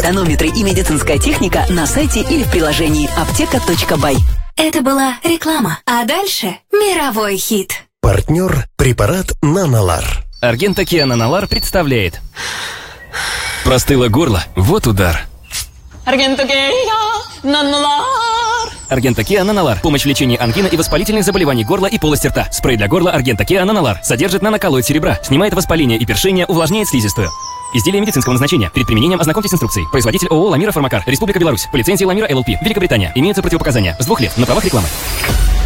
Тонометры и медицинская техника на сайте или в приложении аптека.бай. Это была реклама. А дальше мировой хит. Партнер препарат Нанолар. Аргента Киа Нанолар представляет. Простыло горло, вот удар. Аргента Киа Нанолар. Аргента Киа Нанолар. Помощь в лечении ангины и воспалительных заболеваний горла и полости рта. Спрей для горла Аргента Киа Нанолар. Содержит наноколлоид серебра. Снимает воспаление и першение, увлажняет слизистую. Изделие медицинского назначения. Перед применением ознакомьтесь с инструкцией. Производитель ООО «Ламира Фармакар». Республика Беларусь. По лицензии «Ламира ЛЛП». Великобритания. Имеются противопоказания. С 2 лет. На правах рекламы.